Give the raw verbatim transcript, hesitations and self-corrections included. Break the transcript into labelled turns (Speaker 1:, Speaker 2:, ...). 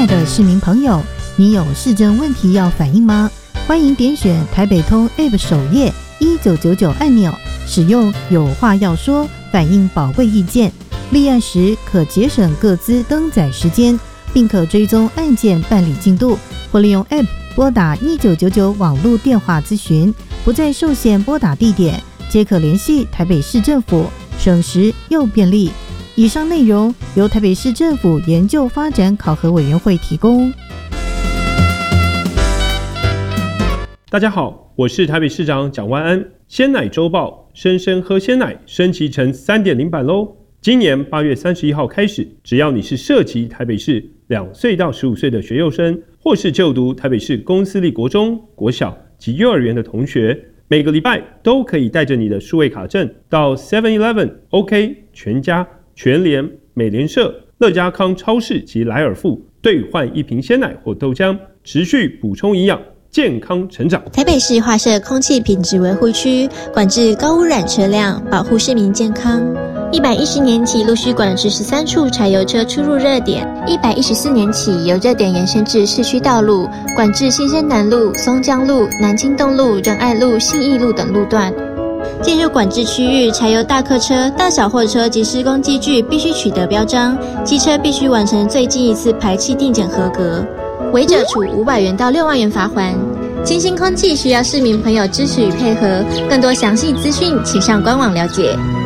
Speaker 1: 爱的市民朋友，你有市政问题要反映吗？欢迎点选台北通 App 首页一九九九按钮，使用有话要说反映宝贵意见，立案时可节省各资登载时间，并可追踪案件办理进度，或利用 App 拨打一九九九网络电话咨询，不再受限拨打地点，皆可联系台北市政府，省时又便利。以上内容由台北市政府研究发展考核委员会提供。
Speaker 2: 大家好，我是台北市长蒋万安。鲜奶周报，生生喝鲜奶升级成 三点零 版咯。今年八月三十一号开始，只要你是涉及台北市两岁到十五岁的学幼生，或是就读台北市公私立国中、国小及幼儿园的同学，每个礼拜都可以带着你的数位卡证到 seven eleven、OK、全家、全联、美联社、乐家康超市及莱尔富兑换一瓶鲜奶或豆浆，持续补充营养，健康成长。
Speaker 3: 台北市划设空气品质维护区，管制高污染车辆，保护市民健康。一百一十年起陆续管制十三处柴油车出入热点，一百一十四年起由热点延伸至市区道路，管制新生南路、松江路、南京东路、仁爱路、信义路等路段。进入管制区域，柴油大客车、大小货车及施工机具必须取得标章，机车必须完成最近一次排气定检合格，违者处五百元到六万元罚锾。清新空气需要市民朋友支持与配合，更多详细资讯请上官网了解。